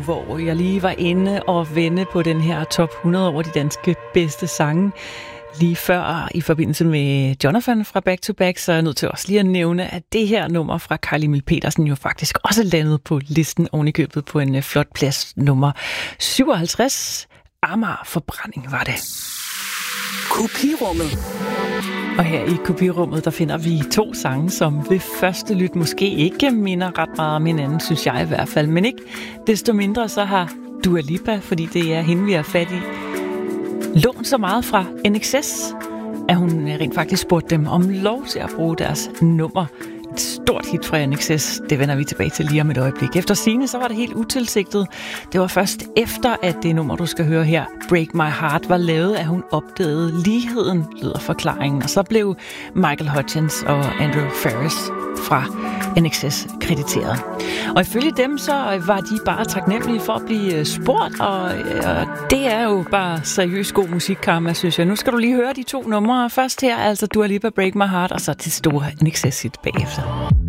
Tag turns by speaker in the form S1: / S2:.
S1: hvor jeg lige var inde og vende på den her top 100 over de danske bedste sange. Lige før i forbindelse med Jonathan fra Back to Back, så er jeg nødt til også lige at nævne, at det her nummer fra Carl Emil Petersen jo faktisk også landede på listen ovenikøbet på en flot plads, nummer 57. Amager Forbrænding var det.
S2: Kopirummet.
S1: Og her i Kopirummet, der finder vi to sange, som ved første lyt måske ikke minder ret meget om hinanden, synes jeg i hvert fald. Men ikke desto mindre så har Dua Lipa, fordi det er hende, vi har fat i, lånt så meget fra NXS, at hun rent faktisk spurgte dem om lov til at bruge deres nummer. Et stort hit fra NXS, det vender vi tilbage til lige om et øjeblik. Efter sigende, så var det helt utilsigtet. Det var først efter, at det nummer, du skal høre her, Break My Heart, var lavet, at hun opdagede ligheden, lyder forklaringen. Og så blev Michael Hutchence og Andrew Farriss fra NXS krediteret. Og ifølge dem, så var de bare taknemmelige for at blive spurgt, og det er jo bare seriøs god musikkarma, synes jeg. Nu skal du lige høre de to numre. Først her, altså Dua Lipa, Break My Heart, og så det store NXS-hit bagefter.